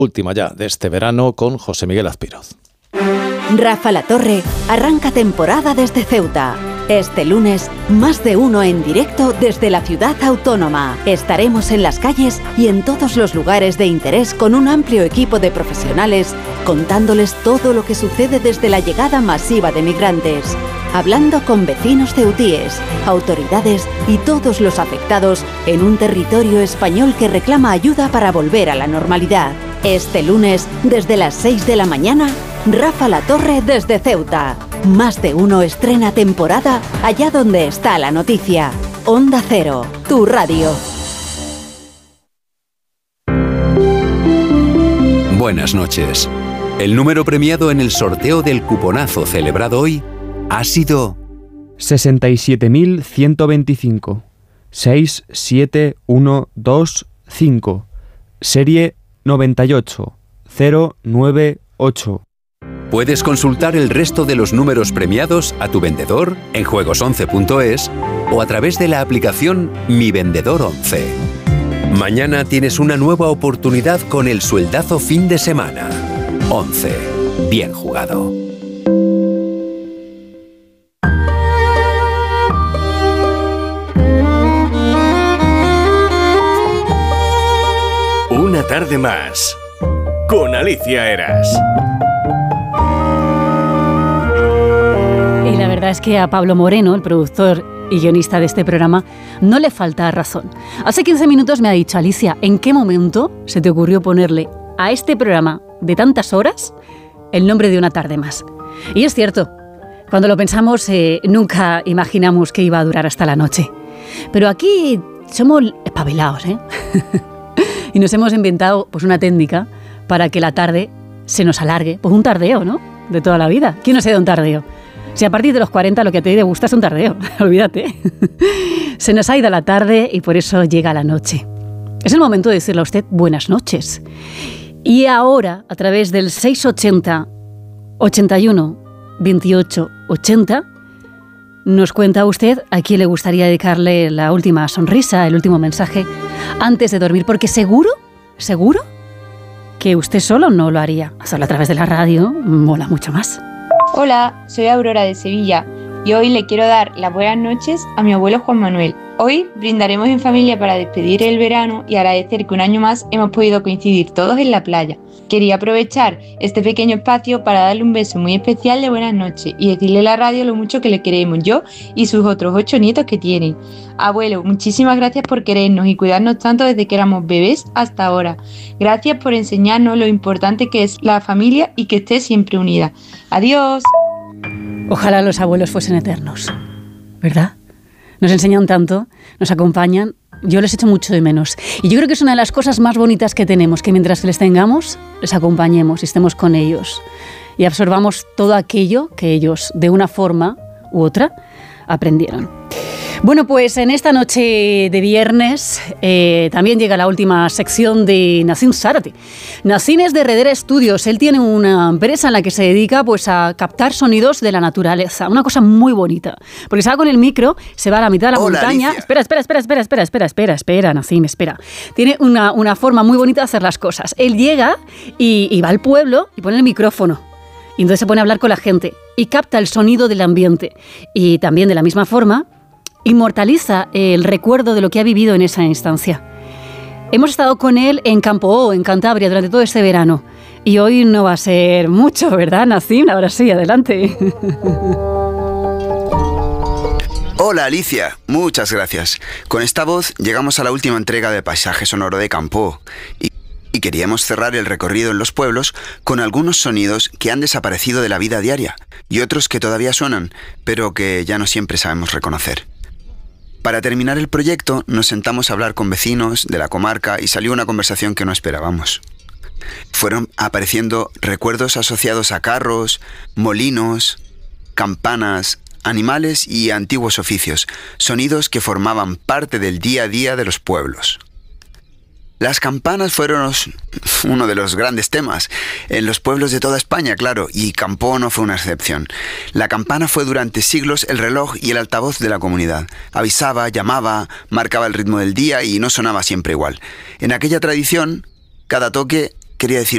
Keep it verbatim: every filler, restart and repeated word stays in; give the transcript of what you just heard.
última ya de este verano con José Miguel Azpiroz. Rafa La Torre arranca temporada desde Ceuta. Este lunes, más de uno en directo desde la ciudad autónoma. Estaremos en las calles y en todos los lugares de interés con un amplio equipo de profesionales contándoles todo lo que sucede desde la llegada masiva de migrantes. Hablando con vecinos ceutíes, autoridades y todos los afectados en un territorio español que reclama ayuda para volver a la normalidad. Este lunes, desde las seis de la mañana, Rafa La Torre desde Ceuta. Más de uno estrena temporada allá donde está la noticia. Onda Cero, tu radio. Buenas noches. El número premiado en el sorteo del cuponazo celebrado hoy ha sido sesenta y siete mil ciento veinticinco, seis siete uno dos cinco, serie noventa y ocho cero nueve ocho. Puedes consultar el resto de los números premiados a tu vendedor en juegos once punto es o a través de la aplicación Mi Vendedor once. Mañana tienes una nueva oportunidad con el sueldazo fin de semana. once. Bien jugado. Una tarde más con Alicia Eras. Y la verdad es que a Pablo Moreno, el productor y guionista de este programa, no le falta razón. Hace quince minutos me ha dicho: Alicia, ¿en qué momento se te ocurrió ponerle a este programa de tantas horas el nombre de Una tarde más? Y es cierto, cuando lo pensamos eh, nunca imaginamos que iba a durar hasta la noche. Pero aquí somos espabilados, ¿eh? Y nos hemos inventado pues una técnica para que la tarde se nos alargue. Pues un tardeo, ¿no? De toda la vida. ¿Quién no se da un tardeo? Si a partir de los cuarenta lo que te gusta es un tardeo, olvídate. Se nos ha ido la tarde y por eso llega la noche. Es el momento de decirle a usted buenas noches. Y ahora, a través del seiscientos ochenta, ochenta y uno, veintiocho, ochenta, nos cuenta usted a quién le gustaría dedicarle la última sonrisa, el último mensaje, antes de dormir, porque seguro, seguro, que usted solo no lo haría. Hacerlo a través de la radio mola mucho más. Hola, soy Aurora de Sevilla y hoy le quiero dar las buenas noches a mi abuelo Juan Manuel. Hoy brindaremos en familia para despedir el verano y agradecer que un año más hemos podido coincidir todos en la playa. Quería aprovechar este pequeño espacio para darle un beso muy especial de buenas noches y decirle a la radio lo mucho que le queremos yo y sus otros ocho nietos que tienen. Abuelo, muchísimas gracias por querernos y cuidarnos tanto desde que éramos bebés hasta ahora. Gracias por enseñarnos lo importante que es la familia y que esté siempre unida. Adiós. Ojalá los abuelos fuesen eternos, ¿verdad? Nos enseñan tanto, nos acompañan. Yo les echo mucho de menos. Y yo creo que es una de las cosas más bonitas que tenemos, que mientras que les tengamos, les acompañemos y estemos con ellos. Y absorbamos todo aquello que ellos, de una forma u otra, aprendieron. Bueno, pues en esta noche de viernes eh, también llega la última sección de Nassim Zárate. Nassim es de Redera Studios. Él tiene una empresa en la que se dedica pues, a captar sonidos de la naturaleza. Una cosa muy bonita. Porque se va con el micro, se va a la mitad de la Hola, montaña. Alicia. Espera, espera, espera, espera, espera, espera, espera, espera, Nassim, espera. Tiene una, una forma muy bonita de hacer las cosas. Él llega y, y va al pueblo y pone el micrófono. Y entonces se pone a hablar con la gente y capta el sonido del ambiente. Y también de la misma forma inmortaliza el recuerdo de lo que ha vivido en esa instancia. Hemos estado con él en Campoó, en Cantabria, durante todo este verano. Y hoy no va a ser mucho, ¿verdad, Nassim? Ahora sí, adelante. Hola Alicia, muchas gracias. Con esta voz llegamos a la última entrega de Paisaje Sonoro de Campoó. Y, y queríamos cerrar el recorrido en los pueblos con algunos sonidos que han desaparecido de la vida diaria y otros que todavía suenan, pero que ya no siempre sabemos reconocer. Para terminar el proyecto, nos sentamos a hablar con vecinos de la comarca y salió una conversación que no esperábamos. Fueron apareciendo recuerdos asociados a carros, molinos, campanas, animales y antiguos oficios, sonidos que formaban parte del día a día de los pueblos. Las campanas fueron los, uno de los grandes temas en los pueblos de toda España, claro, y Campoó no fue una excepción. La campana fue durante siglos el reloj y el altavoz de la comunidad. Avisaba, llamaba, marcaba el ritmo del día y no sonaba siempre igual. En aquella tradición, cada toque quería decir